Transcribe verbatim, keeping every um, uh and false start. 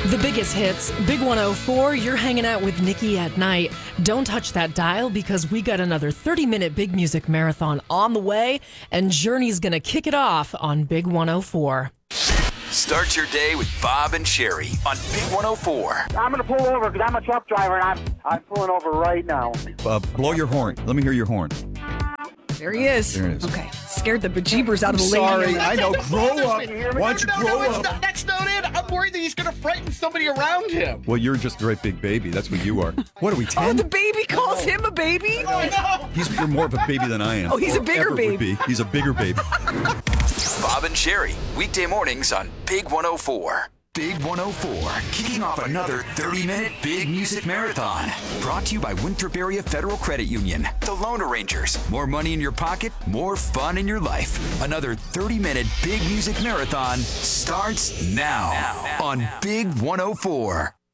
The biggest hits, Big one oh four, you're hanging out with Nikki at night. Don't touch that dial because we got another thirty-minute big music marathon on the way, and Journey's going to kick it off on Big one oh four. Start your day with Bob and Sherry on Big one oh four. I'm going to pull over because I'm a truck driver and I'm, I'm pulling over right now. Uh, blow your horn. Let me hear your horn. There he is. There it is. Okay. Scared the bejeebers out of the lady. Sorry, I know. Grow up. Why don't you no, grow no, up? Not, that's not it. I'm worried that he's going to frighten somebody around him. Well, you're just a great big baby. That's what you are. What are we, ten? Oh, the baby calls him a baby? Oh, no. He's you're more of a baby than I am. Oh, he's a Or bigger ever would baby. be. He's a bigger baby. Bob and Sherry, weekday mornings on Big one oh four. Big one oh four, kicking off another thirty-minute big music marathon. Brought to you by Winthrop Area Federal Credit Union. The Loan Arrangers. More money in your pocket, more fun in your life. Another thirty-minute big music marathon starts now, now, now on now. Big one oh four.